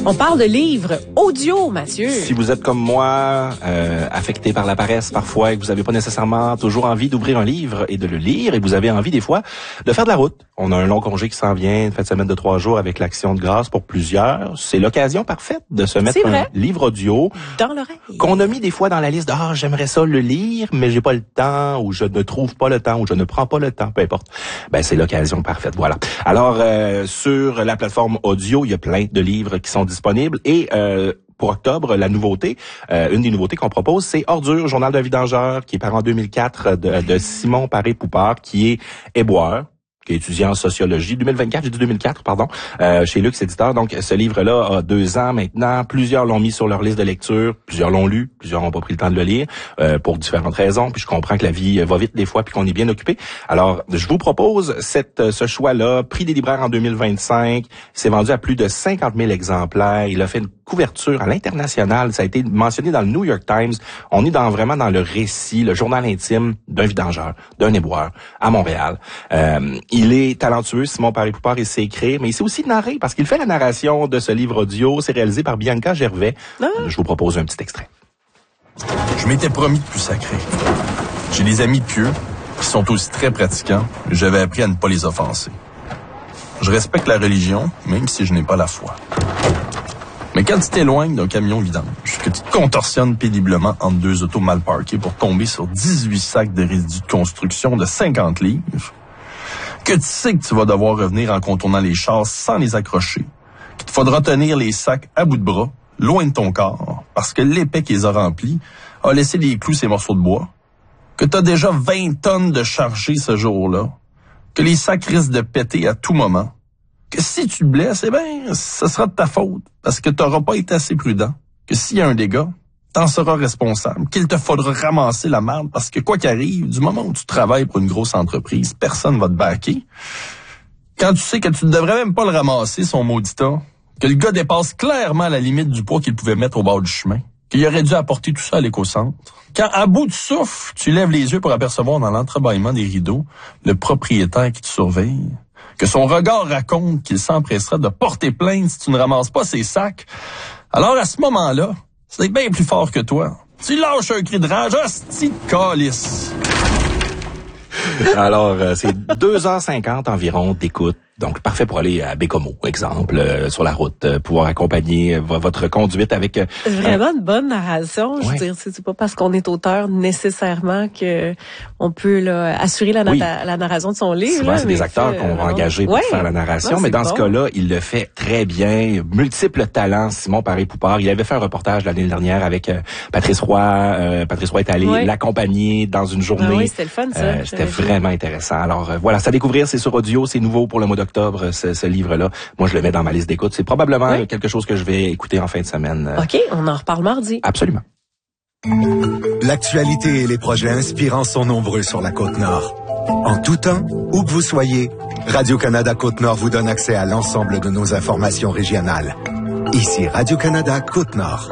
On parle de livres audio, Mathieu. Si vous êtes comme moi, affecté par la paresse parfois et que vous n'avez pas nécessairement toujours envie d'ouvrir un livre et de le lire et que vous avez envie des fois de faire de la route. On a un long congé qui s'en vient, une fin de semaine de 3 jours avec l'Action de grâce pour plusieurs. C'est l'occasion parfaite de se mettre un livre audio dans l'oreille. Qu'on a mis des fois dans la liste de « Ah, j'aimerais ça le lire, mais j'ai pas le temps » ou « Je ne trouve pas le temps » ou « Je ne prends pas le temps », peu importe. Ben, c'est l'occasion parfaite, voilà. Alors, sur la plateforme audio, il y a plein de livres qui sont disponibles et pour octobre, la nouveauté, une des nouveautés qu'on propose, c'est Ordure, journal d'un vidangeur, qui est paru en 2004 de Simon Paré-Poupard, qui est éboueur, qui est étudiant en sociologie, 2024, j'ai dit 2004, pardon, chez Lux Éditeur. Donc, ce livre-là a 2 ans maintenant. Plusieurs l'ont mis sur leur liste de lecture. Plusieurs l'ont lu. Plusieurs n'ont pas pris le temps de le lire, pour différentes raisons. Puis je comprends que la vie va vite des fois, puis qu'on est bien occupé. Alors, je vous propose ce choix-là. Prix des libraires en 2025. C'est vendu à plus de 50 000 exemplaires. Il a fait une couverture à l'international. Ça a été mentionné dans le New York Times. On est vraiment dans le récit, le journal intime d'un vidangeur, d'un éboueur à Montréal. Il est talentueux, Simon Paré-Poupard, il sait écrire, mais il sait aussi narrer parce qu'il fait la narration de ce livre audio. C'est réalisé par Bianca Gervais. Je vous propose un petit extrait. Je m'étais promis de plus sacrer. J'ai des amis pieux qui sont aussi très pratiquants. J'avais appris à ne pas les offenser. Je respecte la religion, même si je n'ai pas la foi. Mais quand tu t'éloignes d'un camion vidange, que tu te contorsionnes péniblement entre 2 autos mal parquées pour tomber sur 18 sacs de résidus de construction de 50 livres, que tu sais que tu vas devoir revenir en contournant les chars sans les accrocher, qu'il te faudra tenir les sacs à bout de bras, loin de ton corps, parce que l'épée qui les a remplis a laissé des clous ces morceaux de bois, que tu as déjà 20 tonnes de chargés ce jour-là, que les sacs risquent de péter à tout moment, que si tu te blesses, eh ben, ce sera de ta faute, parce que tu n'auras pas été assez prudent, que s'il y a un dégât, t'en seras responsable, qu'il te faudra ramasser la merde, parce que quoi qu'arrive, du moment où tu travailles pour une grosse entreprise, personne va te backer. Quand tu sais que tu ne devrais même pas le ramasser, son maudit tas, que le gars dépasse clairement la limite du poids qu'il pouvait mettre au bord du chemin, qu'il aurait dû apporter tout ça à l'éco-centre. Quand, à bout de souffle, tu lèves les yeux pour apercevoir dans l'entrebâillement des rideaux le propriétaire qui te surveille, que son regard raconte qu'il s'empresserait de porter plainte si tu ne ramasses pas ses sacs, alors à ce moment-là, c'est bien plus fort que toi. Tu lâches un cri de rage, hostie de calice. Alors, c'est 2h50 environ d'écoute. Donc, parfait pour aller à Bécomo, exemple, sur la route, pouvoir accompagner votre conduite avec... Vraiment une bonne narration. Je veux dire, c'est pas parce qu'on est auteur nécessairement que on peut là, assurer la narration de son livre. Souvent, c'est des acteurs qu'on va engager pour faire la narration, mais dans ce cas-là, il le fait très bien. Multiples talents, Simon Paré-Poupard. Il avait fait un reportage l'année dernière avec Patrice Roy. Patrice Roy est allé l'accompagner dans une journée. Ah oui, c'était le fun, ça. C'était vraiment intéressant. Alors, voilà, c'est à découvrir, c'est sur audio, c'est nouveau pour le mois d'octobre, ce livre-là. Moi, je le mets dans ma liste d'écoute. C'est probablement quelque chose que je vais écouter en fin de semaine. OK, on en reparle mardi. Absolument. L'actualité et les projets inspirants sont nombreux sur la Côte-Nord. En tout temps, où que vous soyez, Radio-Canada Côte-Nord vous donne accès à l'ensemble de nos informations régionales. Ici Radio-Canada Côte-Nord.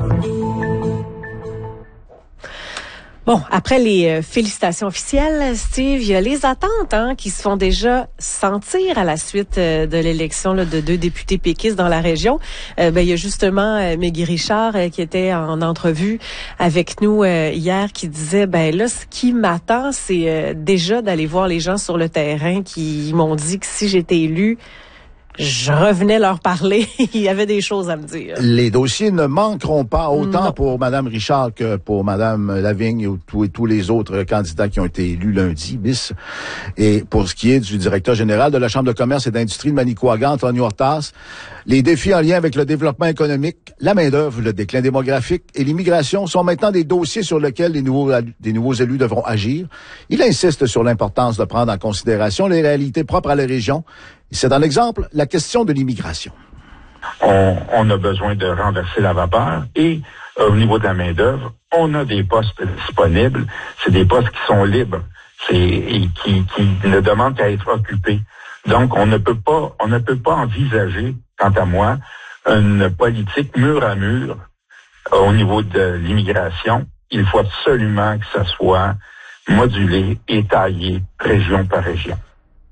Bon, après les félicitations officielles, Steve, il y a les attentes qui se font déjà sentir à la suite de l'élection de 2 députés péquistes dans la région. Il y a justement Mégui Richard qui était en entrevue avec nous hier qui disait, là, ce qui m'attend, c'est déjà d'aller voir les gens sur le terrain qui m'ont dit que si j'étais élu, je revenais leur parler. Il y avait des choses à me dire. Les dossiers ne manqueront pas autant pour Mme Richard que pour Mme Lavigne et tous les autres candidats qui ont été élus lundi, bis. Et pour ce qui est du directeur général de la Chambre de commerce et d'industrie de Manicouagan, Antonio Hortas, les défis en lien avec le développement économique, la main-d'œuvre, le déclin démographique et l'immigration sont maintenant des dossiers sur lesquels des nouveaux élus devront agir. Il insiste sur l'importance de prendre en considération les réalités propres à la région. C'est dans l'exemple la question de l'immigration. On a besoin de renverser la vapeur et au niveau de la main-d'œuvre, on a des postes disponibles. C'est des postes qui sont libres et qui ne demandent qu'à être occupés. Donc, on ne peut pas envisager, quant à moi, une politique mur à mur au niveau de l'immigration. Il faut absolument que ça soit modulé et taillé région par région.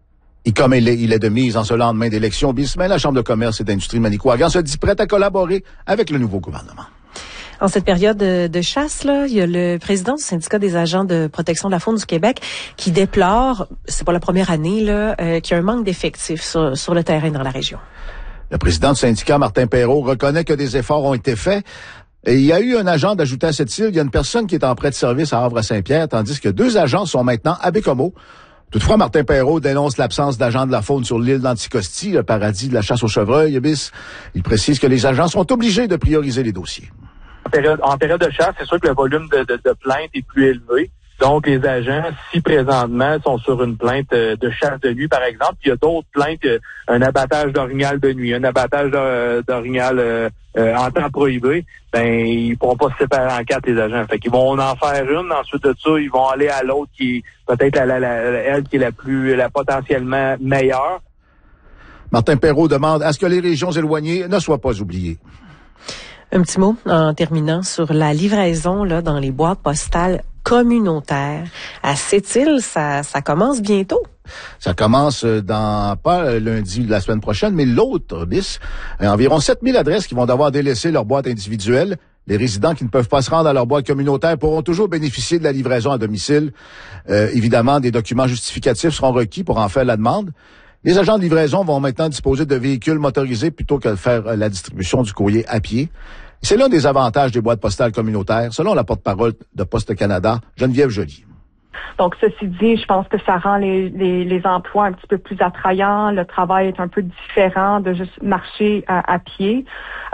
Et comme il est de mise en ce lendemain d'élection bis, mais la Chambre de commerce et d'industrie de Manicouagan se dit prête à collaborer avec le nouveau gouvernement. En cette période de chasse, là, il y a le président du syndicat des agents de protection de la faune du Québec qui déplore, c'est pas la première année, là, qu'il y a un manque d'effectifs sur le terrain dans la région. Le président du syndicat, Martin Perrault, reconnaît que des efforts ont été faits. Et il y a eu un agent d'ajouter à cette île, il y a une personne qui est en prêt de service à Havre-Saint-Pierre, tandis que 2 agents sont maintenant à Bécomo. Toutefois, Martin Perrault dénonce l'absence d'agents de la faune sur l'île d'Anticosti, le paradis de la chasse au chevreuil. Il précise que les agents sont obligés de prioriser les dossiers. En période de chasse, c'est sûr que le volume de plaintes est plus élevé. Donc, les agents, si présentement, sont sur une plainte de chasse de nuit, par exemple, il y a d'autres plaintes, un abattage d'orignal de nuit, un abattage d'orignal en temps prohibé, ben ils pourront pas se séparer en 4, les agents. Fait qu'ils vont en faire une, ensuite de ça, ils vont aller à l'autre qui est peut-être elle qui est la potentiellement meilleure. Martin Perrault demande à ce que les régions éloignées ne soient pas oubliées. Un petit mot en terminant sur la livraison là dans les boîtes postales communautaires. À Sept-Îles, ça commence bientôt. Ça commence pas lundi de la semaine prochaine, mais l'autre bis. Environ 7000 adresses qui vont devoir délaisser leur boîte individuelle. Les résidents qui ne peuvent pas se rendre à leur boîte communautaire pourront toujours bénéficier de la livraison à domicile. Évidemment, des documents justificatifs seront requis pour en faire la demande. Les agents de livraison vont maintenant disposer de véhicules motorisés plutôt que de faire la distribution du courrier à pied. C'est l'un des avantages des boîtes postales communautaires, selon la porte-parole de Poste Canada, Geneviève Joly. Donc, ceci dit, je pense que ça rend les emplois un petit peu plus attrayants. Le travail est un peu différent de juste marcher à pied.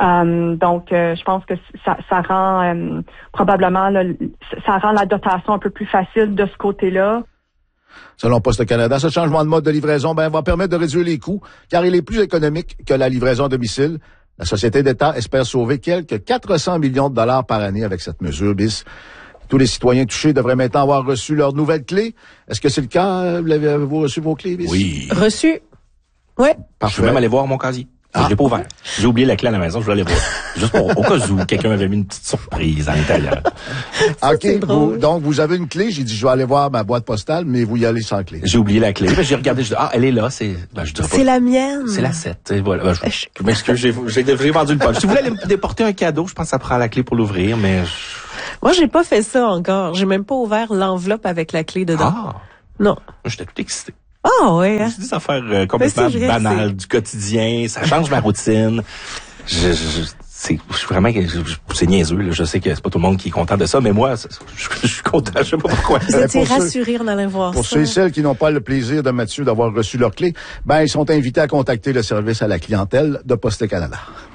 Je pense que ça rend probablement ça rend la dotation un peu plus facile de ce côté-là. Selon Poste Canada, ce changement de mode de livraison va permettre de réduire les coûts, car il est plus économique que la livraison à domicile. La Société d'État espère sauver quelques 400 millions de dollars par année avec cette mesure bis. Tous les citoyens touchés devraient maintenant avoir reçu leur nouvelle clé. Est-ce que c'est le cas? Avez-vous reçu vos clés, bis? Oui. Reçu? Oui. Je veux même aller voir mon casier. Je l'ai pas ouvert. J'ai oublié la clé à la maison, je vais aller voir. Juste au cas où quelqu'un m'avait mis une petite surprise à l'intérieur. OK. Donc, vous avez une clé. J'ai dit, je vais aller voir ma boîte postale, mais vous y allez sans clé. J'ai oublié la clé. J'ai regardé, je dis, elle est là. C'est la mienne. C'est la 7. Et voilà. Je m'excuse, j'ai vendu une poche. Si vous voulez aller me déporter un cadeau, je pense que ça prend la clé pour l'ouvrir, mais... Moi, j'ai pas fait ça encore. J'ai même pas ouvert l'enveloppe avec la clé dedans. Ah! Non. J'étais tout excité. Ah, ouais. C'est des affaires complètement banales du quotidien. Ça change ma routine. Je suis vraiment, c'est niaiseux, là. Je sais que c'est pas tout le monde qui est content de ça, mais moi, je suis content. Je sais pas pourquoi. Vous étiez rassurés en allant voir ça. Pour ceux et celles qui n'ont pas le plaisir de Mathieu d'avoir reçu leur clé, ils sont invités à contacter le service à la clientèle de Poste Canada.